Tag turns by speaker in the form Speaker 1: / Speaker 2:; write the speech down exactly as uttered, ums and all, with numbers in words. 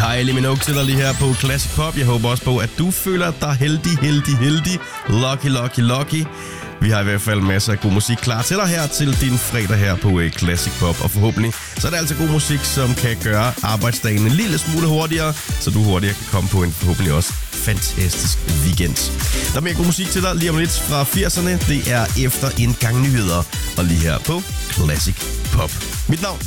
Speaker 1: Kylie Minogue til dig lige her på Classic Pop. Jeg håber også på, at du føler dig heldig, heldig, heldig. Lucky, lucky, lucky. Vi har i hvert fald masser af god musik klar til dig her til din fredag her på Classic Pop. Og forhåbentlig så er det altså god musik, som kan gøre arbejdsdagen en lille smule hurtigere, så du hurtigere kan komme på en forhåbentlig også fantastisk weekend. Der er mere god musik til dig lige om lidt fra firserne. Det er efter en gang nyheder. Og lige her på Classic Pop. Mit navn